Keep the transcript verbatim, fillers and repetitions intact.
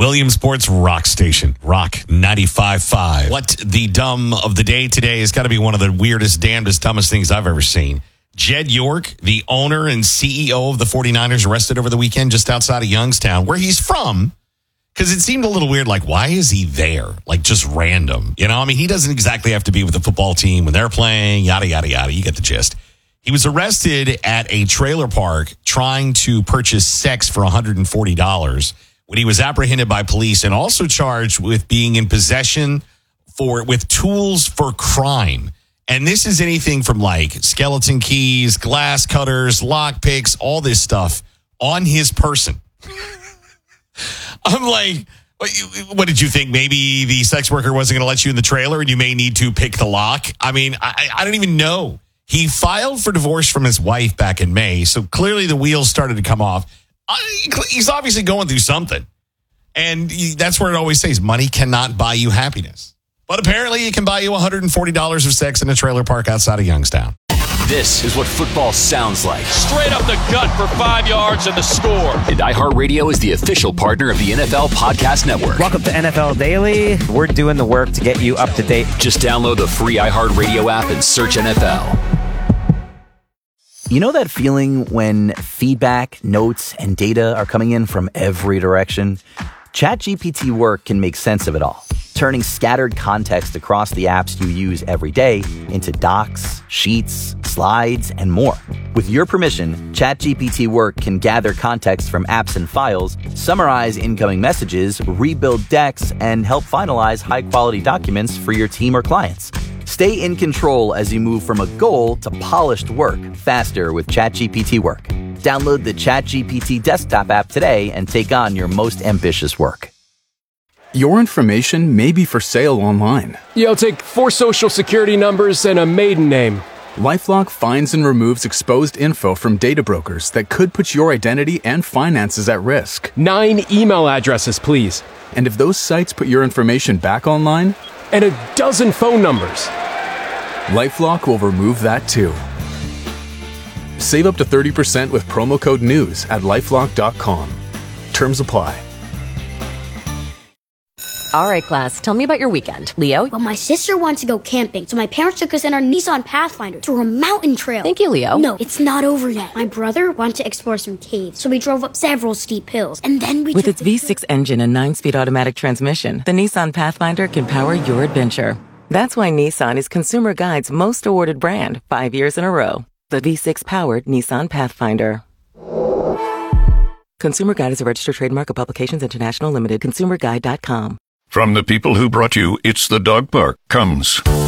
Williamsport's rock station, Rock ninety-five point five. What the dumb of the day today has got to be one of the weirdest, damnedest, dumbest things I've ever seen. Jed York, the owner and C E O of the 49ers, arrested over the weekend just outside of Youngstown, where he's from, because it seemed a little weird. Like, why is he there? Like, just random. You know, I mean, he doesn't exactly have to be with the football team when they're playing, yada, yada, yada. You get the gist. He was arrested at a trailer park trying to purchase sex for one hundred forty dollars when he was apprehended by police and also charged with being in possession for with tools for crime. And this is anything from like skeleton keys, glass cutters, lock picks, all this stuff on his person. I'm like, what did you think? Maybe the sex worker wasn't going to let you in the trailer and you may need to pick the lock? I mean, I, I don't even know. He filed for divorce from his wife back in May, so clearly the wheels started to come off. He's obviously going through something. And that's where it always says money cannot buy you happiness. But apparently it can buy you one hundred forty dollars of sex in a trailer park outside of Youngstown. This is what football sounds like. Straight up the gut for five yards and the score. And iHeartRadio is the official partner of the N F L Podcast Network. Welcome to N F L Daily. We're doing the work to get you up to date. Just download the free iHeartRadio app and search N F L. You know that feeling when feedback, notes, and data are coming in from every direction? ChatGPT Work can make sense of it all, turning scattered context across the apps you use every day into docs, sheets, slides, and more. With your permission, ChatGPT Work can gather context from apps and files, summarize incoming messages, rebuild decks, and help finalize high-quality documents for your team or clients. Stay in control as you move from a goal to polished work faster with ChatGPT Work. Download the ChatGPT desktop app today and take on your most ambitious work. Your information may be for sale online. Yeah, I'll take four social security numbers and a maiden name. LifeLock finds and removes exposed info from data brokers that could put your identity and finances at risk. Nine email addresses, please. And if those sites put your information back online? And a dozen phone numbers. LifeLock will remove that too. Save up to thirty percent with promo code NEWS at LifeLock dot com. Terms apply. All right, class, tell me about your weekend. Leo? Well, my sister wanted to go camping, so my parents took us in our Nissan Pathfinder through a mountain trail. Thank you, Leo. No, it's not over yet. My brother wanted to explore some caves, so we drove up several steep hills, and then we With its V six engine and nine-speed automatic transmission, the Nissan Pathfinder can power your adventure. That's why Nissan is Consumer Guide's most awarded brand, five years in a row. The V six-powered Nissan Pathfinder. Consumer Guide is a registered trademark of Publications International Limited. consumer guide dot com. From the people who brought you It's the Dog Park comes